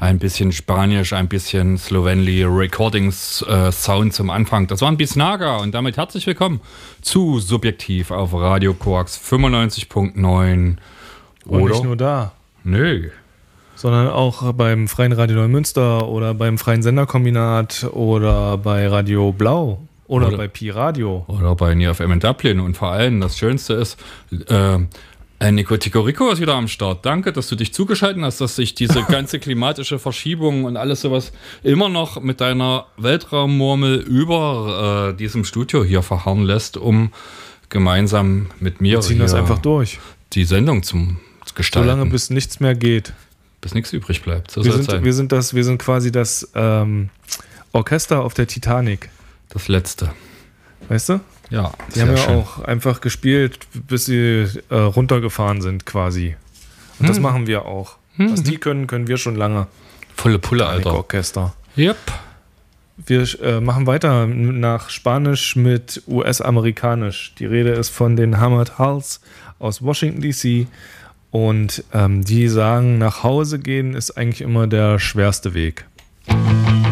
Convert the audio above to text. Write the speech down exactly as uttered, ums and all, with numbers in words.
ein bisschen Spanisch, ein bisschen Slovenly Recordings äh, Sound zum Anfang. Das war ein Bisnaga und damit herzlich willkommen zu Subjektiv auf Radio Koax fünfundneunzig Komma neun. Und nicht nur da. Nö. Sondern auch beim Freien Radio Neumünster oder beim Freien Senderkombinat oder bei Radio Blau oder, oder bei Pi Radio. Oder bei N I F M in Dublin. Und vor allem das Schönste ist, äh, Nico Ticorico ist wieder am Start. Danke, dass du dich zugeschaltet hast, dass sich diese ganze klimatische Verschiebung und alles sowas immer noch mit deiner Weltraummurmel über äh, diesem Studio hier verharren lässt, um gemeinsam mit mir Wir ziehen das einfach durch. Die Sendung zum gestalten. Solange bis nichts mehr geht. Bis nichts übrig bleibt. So wir, soll sind, sein. wir sind das, wir sind quasi das ähm, Orchester auf der Titanic. Das letzte. Weißt du? Ja. Die haben ja schön. auch einfach gespielt, bis sie äh, runtergefahren sind quasi. Und hm. das machen wir auch. Hm. Was die können, können wir schon lange. Volle Pulle, Alter. Orchester. Yep. Wir äh, machen weiter nach Spanisch mit U S-Amerikanisch. Die Rede ist von den Hammered Hulls aus Washington D C Und ähm, die sagen, nach Hause gehen ist eigentlich immer der schwerste Weg.